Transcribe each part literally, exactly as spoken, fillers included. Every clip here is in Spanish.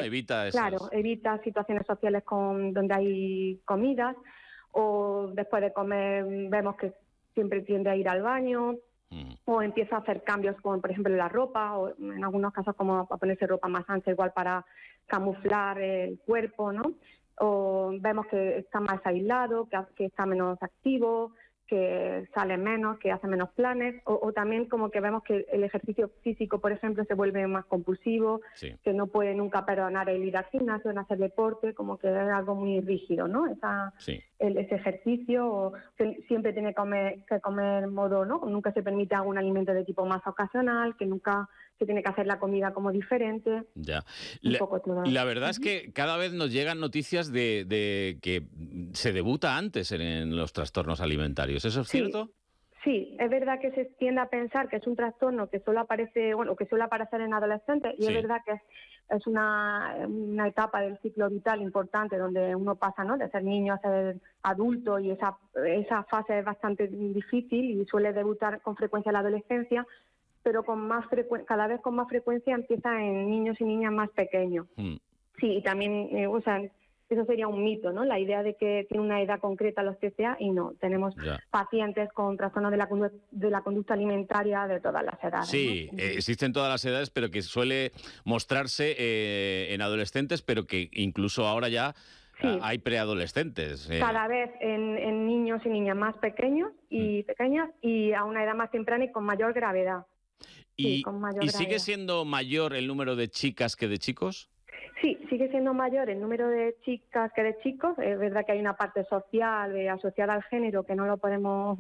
Evita esas... Claro, evita situaciones sociales con donde hay comidas, o después de comer vemos que siempre tiende a ir al baño, mm. o empieza a hacer cambios como por ejemplo la ropa, o en algunos casos como a ponerse ropa más ancha igual para camuflar el cuerpo, ¿no? O vemos que está más aislado, que, que está menos activo, que sale menos, que hace menos planes, o, o también como que vemos que el ejercicio físico, por ejemplo, se vuelve más compulsivo, sí. que no puede nunca perdonar el ir al gimnasio, en hacer deporte, como que es algo muy rígido, ¿no? Esa, sí. el, ese ejercicio, o que siempre tiene que comer, que comer modo, ¿no? Nunca se permite algún alimento de tipo más ocasional, que nunca se tiene que hacer la comida como diferente. Ya. La, un poco todo. la verdad uh-huh. es que cada vez nos llegan noticias de, de que se debuta antes en, en los trastornos alimentarios. ¿Eso es sí. cierto? Sí, es verdad que se tiende a pensar que es un trastorno que solo aparece, bueno, que suele aparecer en adolescentes, y sí. es verdad que es, es una, una etapa del ciclo vital importante donde uno pasa, ¿no?, de ser niño a ser adulto, y esa, esa fase es bastante difícil y suele debutar con frecuencia en la adolescencia, pero con más frecu- cada vez con más frecuencia empieza en niños y niñas más pequeños. Mm. Sí, y también, eh, o sea, eso sería un mito, ¿no? La idea de que tiene una edad concreta los T C A, y no, tenemos ya. pacientes con trastornos de la, condu- de la conducta alimentaria de todas las edades. Sí, ¿no? eh, existen todas las edades, pero que suele mostrarse eh, en adolescentes, pero que incluso ahora ya sí. hay preadolescentes. Eh. Cada vez en, en niños y niñas más pequeños y mm. pequeñas, y a una edad más temprana y con mayor gravedad. ¿Y, sí, con mayor ¿y gravedad. sigue siendo mayor el número de chicas que de chicos? Sí, sigue siendo mayor el número de chicas que de chicos. Es verdad que hay una parte social eh, asociada al género que no lo podemos,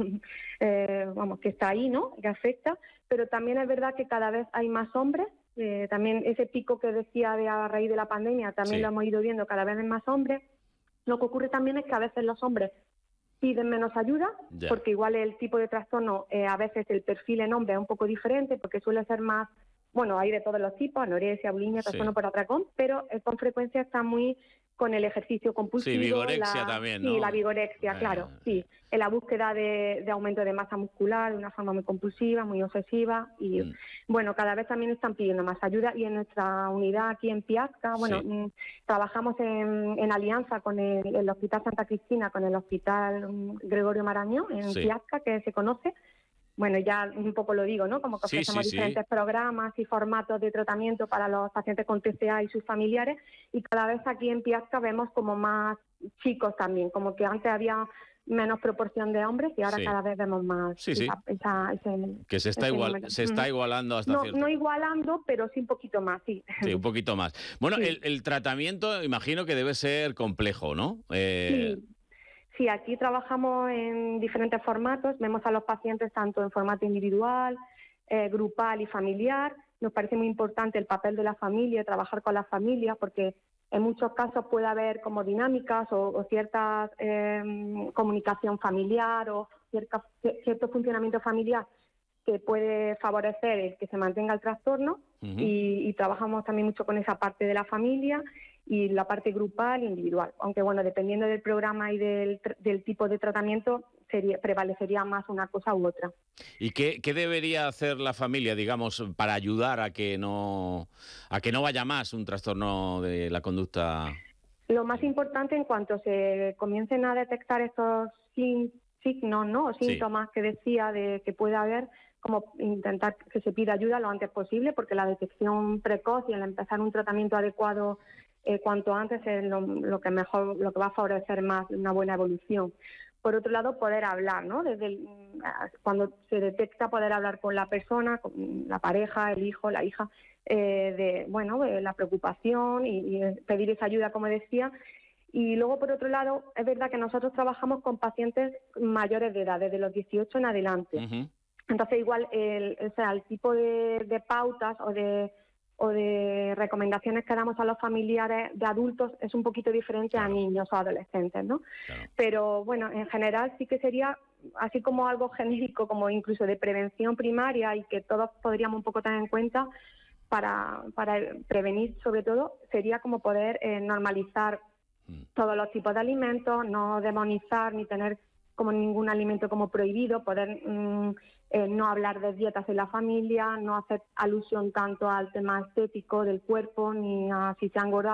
eh, vamos, que está ahí, ¿no?, que afecta, pero también es verdad que cada vez hay más hombres. Eh, también ese pico que decía de a raíz de la pandemia, también sí. lo hemos ido viendo, cada vez hay más hombres. Lo que ocurre también es que a veces los hombres piden menos ayuda, yeah. porque igual el tipo de trastorno, eh, a veces el perfil en hombre es un poco diferente, porque suele ser más... Bueno, hay de todos los tipos, anorexia, bulimia, trastorno sí. por atracón, pero eh, con frecuencia está muy con el ejercicio compulsivo. Sí, vigorexia la, también, ¿no? Sí, la vigorexia, eh, claro, sí. En la búsqueda de, de aumento de masa muscular de una forma muy compulsiva, muy obsesiva, y mm. bueno, cada vez también están pidiendo más ayuda, y en nuestra unidad aquí en Piasca, bueno, sí. mm, trabajamos en, en alianza con el, el Hospital Santa Cristina, con el Hospital um, Gregorio Marañón, en sí. Piasca, que se conoce. Bueno, ya un poco lo digo, ¿no? Como que ofrecemos sí, sí, diferentes sí. programas y formatos de tratamiento para los pacientes con T C A y sus familiares, y cada vez aquí en Piasca vemos como más chicos también, como que antes había menos proporción de hombres y ahora sí. cada vez vemos más sí, sí. Esa, esa, ese, que se está, igual, se está igualando hasta no, cierto no igualando, pero sí un poquito más, sí. Sí, un poquito más. Bueno, sí. el, el tratamiento imagino que debe ser complejo, ¿no? Eh... Sí. Sí, aquí trabajamos en diferentes formatos, vemos a los pacientes tanto en formato individual, eh, grupal y familiar. Nos parece muy importante el papel de la familia, trabajar con la familia, porque en muchos casos puede haber como dinámicas o, o cierta eh, comunicación familiar o cierta, cierto funcionamiento familiar que puede favorecer el que se mantenga el trastorno, uh-huh. y, y trabajamos también mucho con esa parte de la familia y la parte grupal e individual. Aunque, bueno, dependiendo del programa y del, del tipo de tratamiento, sería, prevalecería más una cosa u otra. ¿Y qué, qué debería hacer la familia, digamos, para ayudar a que no a que no vaya más un trastorno de la conducta? Lo más importante, en cuanto se comiencen a detectar estos signos, ¿no?, o síntomas sí. que decía de que puede haber, como intentar que se pida ayuda lo antes posible, porque la detección precoz y el empezar un tratamiento adecuado eh, cuanto antes es lo, lo que mejor, lo que va a favorecer más una buena evolución. Por otro lado, poder hablar, ¿no? Desde el, cuando se detecta, poder hablar con la persona, con la pareja, el hijo, la hija, eh, de, bueno, de la preocupación y, y pedir esa ayuda, como decía. Y luego, por otro lado, es verdad que nosotros trabajamos con pacientes mayores de edad, desde los dieciocho en adelante. Uh-huh. Entonces, igual, el, o sea, el tipo de, de pautas o de o de recomendaciones que damos a los familiares de adultos es un poquito diferente claro. a niños o adolescentes, ¿no? Claro. Pero, bueno, en general sí que sería así como algo genérico, como incluso de prevención primaria, y que todos podríamos un poco tener en cuenta para, para prevenir, sobre todo, sería como poder eh, normalizar mm. todos los tipos de alimentos, no demonizar ni tener como ningún alimento como prohibido, poder mmm, eh, no hablar de dietas en la familia, no hacer alusión tanto al tema estético del cuerpo, ni a si se ha engordado